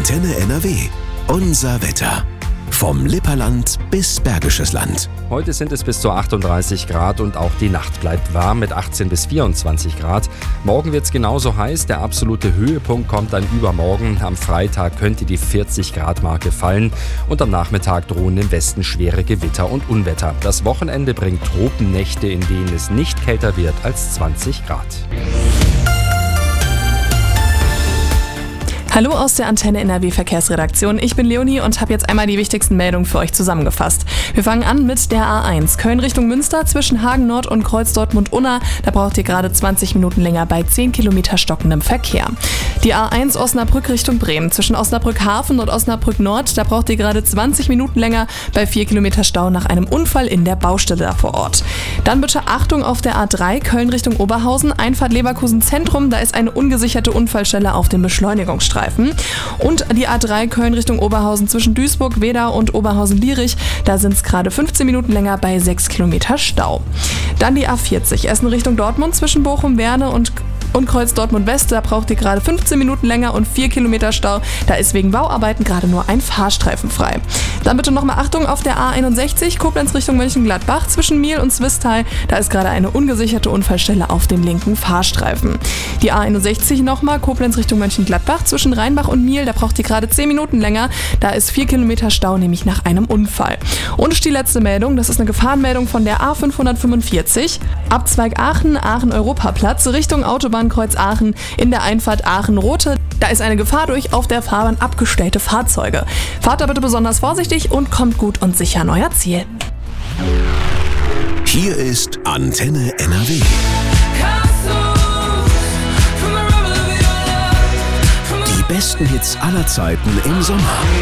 Antenne NRW. Unser Wetter. Vom Lipperland bis Bergisches Land. Heute sind es bis zu 38 Grad und auch die Nacht bleibt warm mit 18 bis 24 Grad. Morgen wird es genauso heiß. Der absolute Höhepunkt kommt dann übermorgen. Am Freitag könnte die 40-Grad-Marke fallen und am Nachmittag drohen im Westen schwere Gewitter und Unwetter. Das Wochenende bringt Tropennächte, in denen es nicht kälter wird als 20 Grad. Hallo aus der Antenne NRW Verkehrsredaktion. Ich bin Leonie und habe jetzt einmal die wichtigsten Meldungen für euch zusammengefasst. Wir fangen an mit der A1. Köln Richtung Münster zwischen Hagen Nord und Kreuz Dortmund-Unna. Da braucht ihr gerade 20 Minuten länger bei 10 Kilometer stockendem Verkehr. Die A1 Osnabrück Richtung Bremen zwischen Osnabrück Hafen und Osnabrück Nord. Da braucht ihr gerade 20 Minuten länger bei 4 Kilometer Stau nach einem Unfall in der Baustelle da vor Ort. Dann bitte Achtung auf der A3 Köln Richtung Oberhausen. Einfahrt Leverkusen Zentrum. Da ist eine ungesicherte Unfallstelle auf dem Beschleunigungsstreifen. Und die A3 Köln Richtung Oberhausen zwischen Duisburg, Wedau und Oberhausen-Lierich, da sind es gerade 15 Minuten länger bei 6 Kilometer Stau. Dann die A40 Essen Richtung Dortmund zwischen Bochum-Werne und Kreuz Dortmund-West, da braucht ihr gerade 15 Minuten länger und 4 Kilometer Stau. Da ist wegen Bauarbeiten gerade nur ein Fahrstreifen frei. Dann bitte nochmal Achtung auf der A61 Koblenz Richtung Mönchengladbach zwischen Miel und Zwistal. Da ist gerade eine ungesicherte Unfallstelle auf dem linken Fahrstreifen. Die A61 nochmal Koblenz Richtung Mönchengladbach zwischen Rheinbach und Miel. Da braucht ihr gerade 10 Minuten länger. Da ist 4 Kilometer Stau, nämlich nach einem Unfall. Und die letzte Meldung, das ist eine Gefahrenmeldung von der A545. Abzweig Aachen, Aachen-Europaplatz Richtung Autobahnkreuz Aachen in der Einfahrt Aachen-Rote. Da ist eine Gefahr durch auf der Fahrbahn abgestellte Fahrzeuge. Fahrt da bitte besonders vorsichtig und kommt gut und sicher an euer Ziel. Hier ist Antenne NRW. Die besten Hits aller Zeiten im Sommer.